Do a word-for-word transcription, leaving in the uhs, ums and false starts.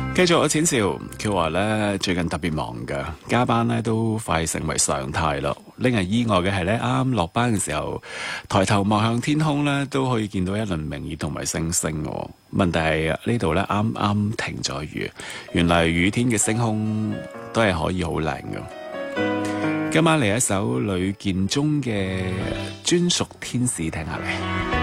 繼續有淺笑，佢話咧最近特別忙㗎，加班咧都快成為常態咯。令人意外嘅係咧，啱啱落班嘅時候，抬頭望向天空咧，都可以見到一輪明月同埋星星喎。問題係呢度咧啱啱停咗雨，原來雨天嘅星空都係可以好靚㗎。今晚嚟一首呂建中嘅專屬天使聽下嚟。